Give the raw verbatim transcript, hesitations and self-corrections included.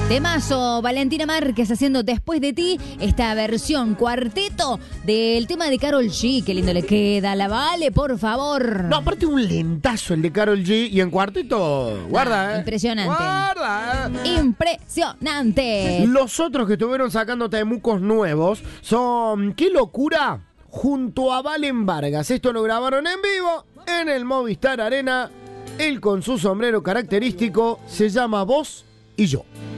Temazo, Valentina Márquez haciendo Después de ti, esta versión cuarteto del tema de Karol G. Qué lindo le queda, la Vale, por favor. No, aparte un lentazo el de Karol G y en cuarteto, guarda, Ah, eh. impresionante. Guarda, eh. Impresionante. Los otros que estuvieron sacando temucos nuevos son Qué locura junto a Valen Vargas. Esto lo grabaron en vivo en el Movistar Arena. Él con su sombrero característico se llama Vos y Yo.